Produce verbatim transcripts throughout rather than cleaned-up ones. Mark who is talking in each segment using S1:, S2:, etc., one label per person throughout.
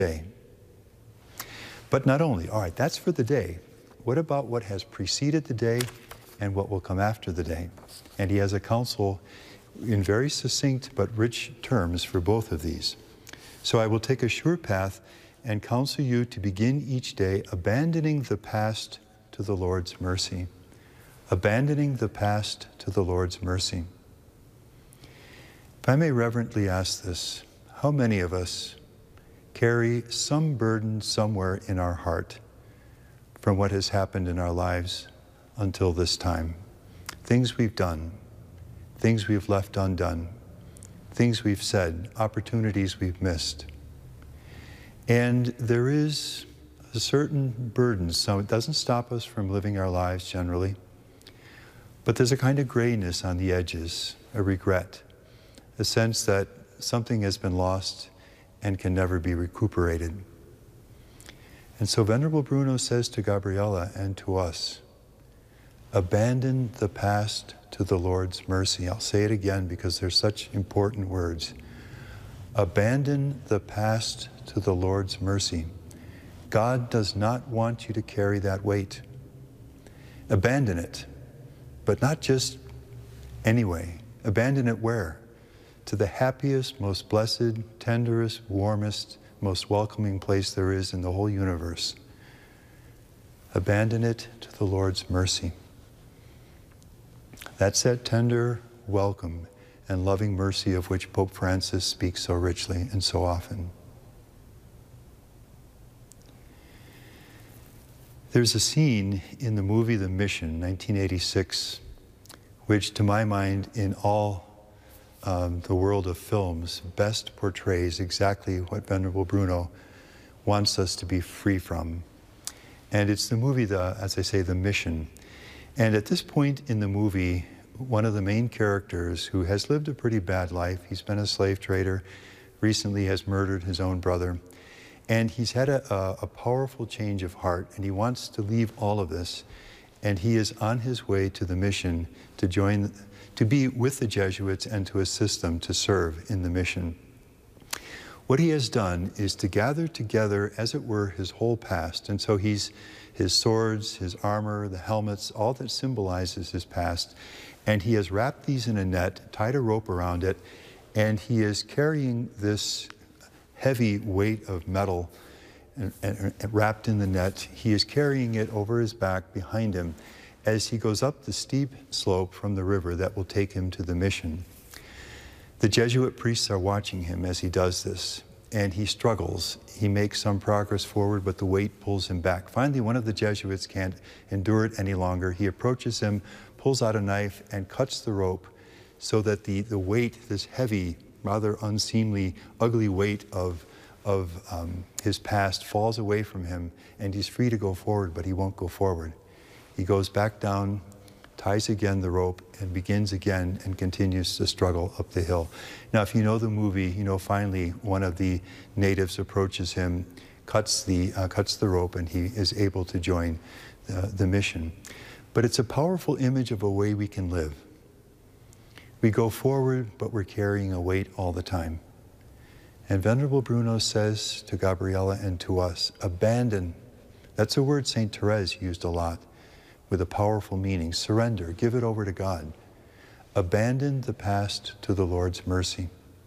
S1: day. But not only, all right, that's for the day. What about what has preceded the day and what will come after the day? And he has a counsel in very succinct but rich terms for both of these. So I will take a sure path and counsel you to begin each day abandoning the past to the Lord's mercy. Abandoning the past to the Lord's mercy. If I may reverently ask this, how many of us carry some burden somewhere in our heart from what has happened in our lives until this time? Things we've done, things we've left undone, things we've said, opportunities we've missed. And there is a certain burden, so it doesn't stop us from living our lives generally, but there's a kind of grayness on the edges, a regret, a sense that something has been lost and can never be recuperated. And so Venerable Bruno says to Gabriella and to us, abandon the past to the Lord's mercy. I'll say it again because they're such important words. Abandon the past to the Lord's mercy. God does not want you to carry that weight. Abandon it, but not just anyway. Abandon it where? To the happiest, most blessed, tenderest, warmest, most welcoming place there is in the whole universe. Abandon it to the Lord's mercy. That's that tender welcome and loving mercy of which Pope Francis speaks so richly and so often. There's a scene in the movie The Mission, nineteen eighty-six, which to my mind in all um, the world of films best portrays exactly what Venerable Bruno wants us to be free from. And it's the movie, the, as I say, The Mission. And at this point in the movie, one of the main characters who has lived a pretty bad life, he's been a slave trader, recently has murdered his own brother, and he's had a, a, a powerful change of heart, and he wants to leave all of this, and he is on his way to the mission to join, to be with the Jesuits and to assist them to serve in the mission. What he has done is to gather together, as it were, his whole past, and so he's his swords, his armor, the helmets, all that symbolizes his past, and he has wrapped these in a net, tied a rope around it, and he is carrying this heavy weight of metal and, and, and wrapped in the net. He is carrying it over his back behind him as he goes up the steep slope from the river that will take him to the mission. The Jesuit priests are watching him as he does this, and he struggles. He makes some progress forward, but the weight pulls him back. Finally, one of the Jesuits can't endure it any longer. He approaches him, pulls out a knife, and cuts the rope so that the, the weight, this heavy, rather unseemly, ugly weight of, of um, his past falls away from him, and he's free to go forward, but he won't go forward. He goes back down, ties again the rope, and begins again and continues to struggle up the hill. Now, if you know the movie, you know finally one of the natives approaches him, cuts the, uh, cuts the rope, and he is able to join the, the mission. But it's a powerful image of a way we can live. We go forward, but we're carrying a weight all the time. And Venerable Bruno says to Gabriella and to us, abandon. That's a word Saint Therese used a lot with a powerful meaning. Surrender, give it over to God. Abandon the past to the Lord's mercy.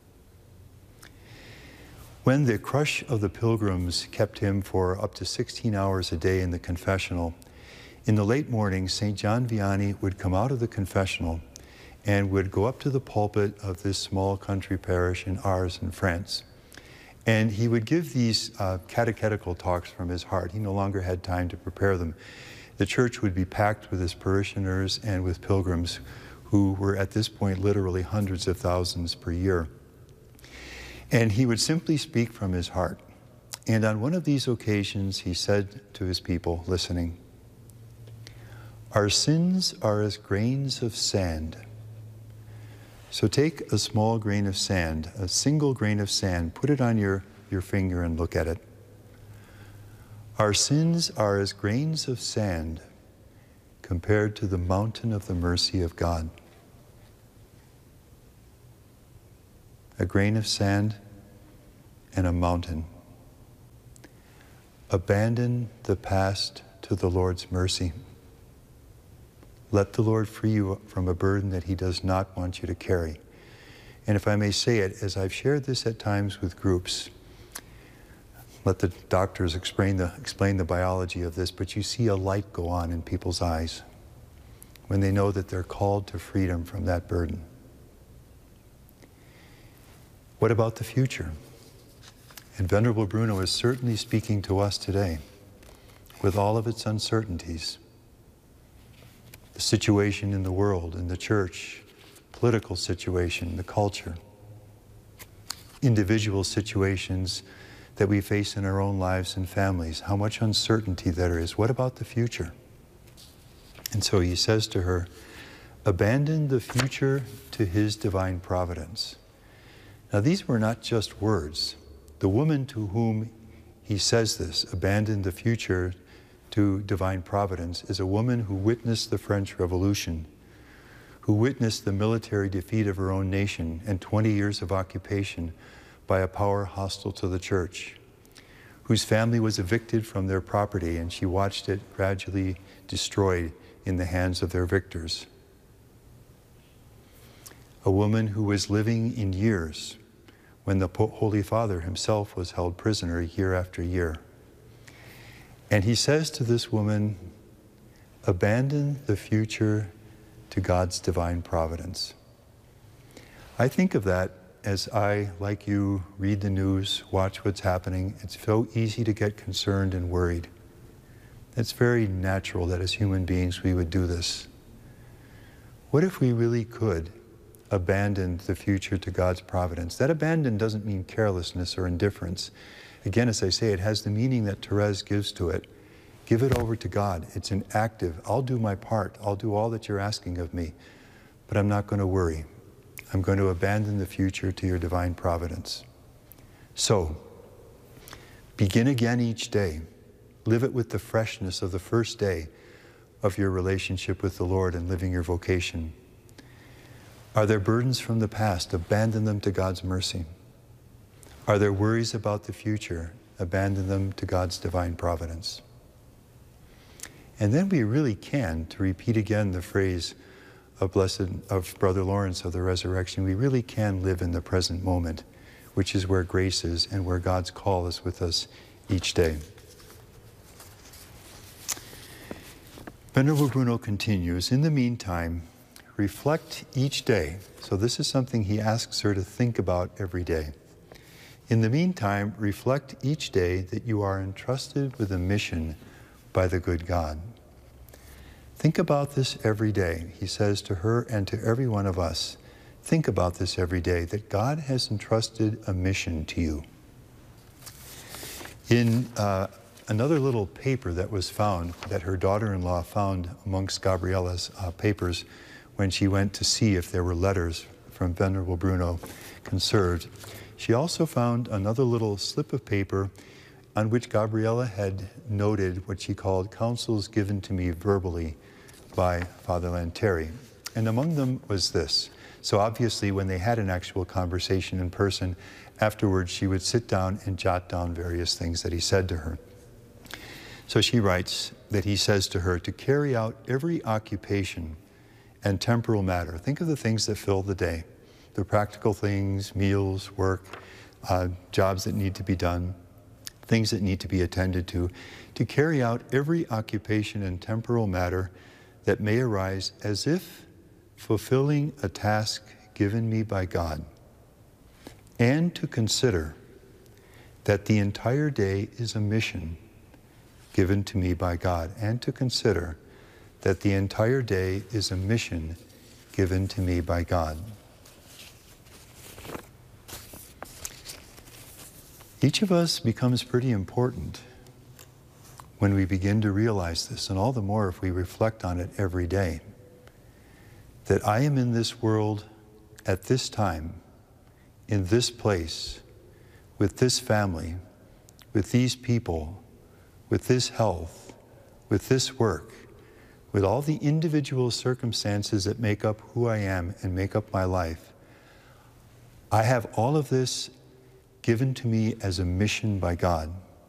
S1: When the crush of the pilgrims kept him for up to sixteen hours a day in the confessional, in the late morning, Saint John Vianney would come out of the confessional and would go up to the pulpit of this small country parish in Ars in France. And he would give these uh, catechetical talks from his heart. He no longer had time to prepare them. The church would be packed with his parishioners and with pilgrims who were at this point literally hundreds of thousands per year. And he would simply speak from his heart. And on one of these occasions, he said to his people listening, our sins are as grains of sand. So take a small grain of sand, a single grain of sand, put it on your, your finger and look at it. Our sins are as grains of sand compared to the mountain of the mercy of God. A grain of sand and a mountain. Abandon the past to the Lord's mercy. Let the Lord free you from a burden that he does not want you to carry. And if I may say it, as I've shared this at times with groups, let the doctors explain the, explain the biology of this, but you see a light go on in people's eyes when they know that they're called to freedom from that burden. What about the future? And Venerable Bruno is certainly speaking to us today with all of its uncertainties. The situation in the world, in the church, political situation, the culture, individual situations that we face in our own lives and families, how much uncertainty there is. What about the future? And so he says to her, abandon the future to his divine providence. Now these were not just words. The woman to whom he says this, abandon the future to divine providence, is a woman who witnessed the French Revolution, who witnessed the military defeat of her own nation and twenty years of occupation by a power hostile to the church, whose family was evicted from their property and she watched it gradually destroyed in the hands of their victors. A woman who was living in years when the Holy Father himself was held prisoner year after year. And he says to this woman, abandon the future to God's divine providence. I think of that as I, like you, read the news, watch what's happening. It's so easy to get concerned and worried. It's very natural that as human beings we would do this. What if we really could abandon the future to God's providence? That abandon doesn't mean carelessness or indifference. Again, as I say, it has the meaning that Therese gives to it. Give it over to God. It's an active, I'll do my part. I'll do all that you're asking of me, but I'm not going to worry. I'm going to abandon the future to your divine providence. So, begin again each day. Live it with the freshness of the first day of your relationship with the Lord and living your vocation. Are there burdens from the past? Abandon them to God's mercy. Are there worries about the future? Abandon them to God's divine providence. And then we really can, to repeat again the phrase of Blessed, of Brother Lawrence of the Resurrection, we really can live in the present moment, which is where grace is and where God's call is with us each day. Venerable Bruno continues, in the meantime, reflect each day. So this is something he asks her to think about every day. In the meantime, reflect each day that you are entrusted with a mission by the good God. Think about this every day, he says to her and to every one of us. Think about this every day, that God has entrusted a mission to you. In uh, another little paper that was found, that her daughter-in-law found amongst Gabriella's uh, papers when she went to see if there were letters from Venerable Bruno conserved, she also found another little slip of paper on which Gabriella had noted what she called counsels given to me verbally by Father Lanteri. And among them was this. So obviously when they had an actual conversation in person, afterwards she would sit down and jot down various things that he said to her. So she writes that he says to her to carry out every occupation and temporal matter. Think of the things that fill the day, the practical things, meals, work, uh, jobs that need to be done, things that need to be attended to, to carry out every occupation and temporal matter that may arise as if fulfilling a task given me by God, and to consider that the entire day is a mission given to me by God, and to consider that the entire day is a mission given to me by God. Each of us becomes pretty important when we begin to realize this, and all the more if we reflect on it every day, that I am in this world at this time, in this place, with this family, with these people, with this health, with this work, with all the individual circumstances that make up who I am and make up my life. I have all of this given to me as a mission by God.